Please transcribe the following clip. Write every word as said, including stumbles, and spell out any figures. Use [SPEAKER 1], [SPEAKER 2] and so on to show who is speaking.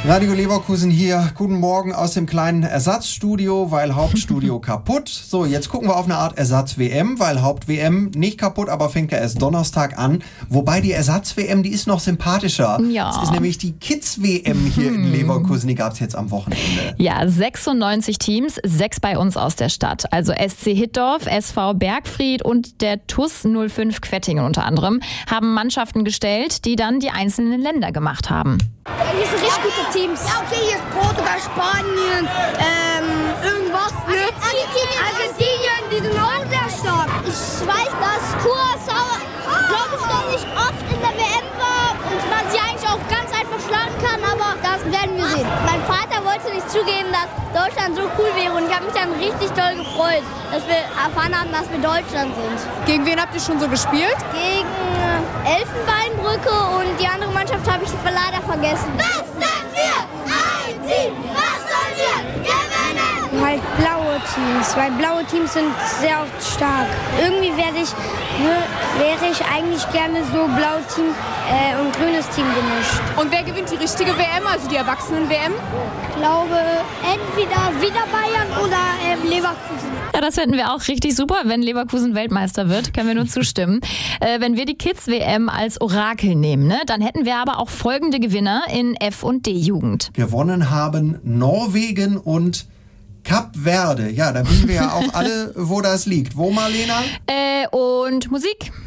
[SPEAKER 1] Radio Leverkusen hier. Guten Morgen aus dem kleinen Ersatzstudio, weil Hauptstudio kaputt. So, jetzt gucken wir auf eine Art Ersatz-W M, weil Haupt-W M nicht kaputt, aber fängt ja erst Donnerstag an. Wobei die Ersatz-W M, die ist noch sympathischer.
[SPEAKER 2] Ja.
[SPEAKER 1] Das ist nämlich die Kids-W M hier in Leverkusen. Die gab es jetzt am Wochenende.
[SPEAKER 2] Ja, sechsundneunzig Teams, sechs bei uns aus der Stadt. Also S C Hittorf, S V Bergfried und der T U S null fünf Quettingen unter anderem haben Mannschaften gestellt, die dann die einzelnen Länder gemacht haben.
[SPEAKER 3] Hier sind richtig gute Teams. Ja, okay, hier ist Portugal, Spanien, ähm, irgendwas, ne? Argentinien, Argentinien, die sind auch sehr stark. Ich weiß, dass Curaçao, glaube ich, noch nicht oft in der W M war und man sie eigentlich auch ganz einfach schlagen kann, aber das werden wir sehen. Mein Vater wollte nicht zugeben, dass Deutschland so cool wäre und ich habe mich dann richtig toll gefreut, dass wir erfahren haben, dass wir Deutschland sind.
[SPEAKER 4] Gegen wen habt ihr schon so gespielt?
[SPEAKER 3] Gegen Elfenbeinbrücke und die andere Mannschaft habe ich leider vergessen. Was sind wir? Ein Team! Was sollen wir gewinnen? Halt blaue Teams, weil blaue Teams sind sehr oft stark. Irgendwie wäre ich, wäre ich eigentlich gerne so blau Team äh, und grünes Team gemischt.
[SPEAKER 4] Und wer gewinnt die richtige W M, also die Erwachsenen-W M?
[SPEAKER 3] Ich glaube, entweder wieder Bayern oder ähm, Leverkusen.
[SPEAKER 2] Ja, das finden wir auch richtig super, wenn Leverkusen Weltmeister wird, können wir nur zustimmen. Äh, wenn wir die Kids-W M als Orakel nehmen, ne, dann hätten wir aber auch folgende Gewinner in F- und D-Jugend.
[SPEAKER 1] Gewonnen haben Norwegen und Kap Verde. Ja, da wissen wir ja auch alle, wo das liegt. Wo, Marlena?
[SPEAKER 2] Äh, und Musik.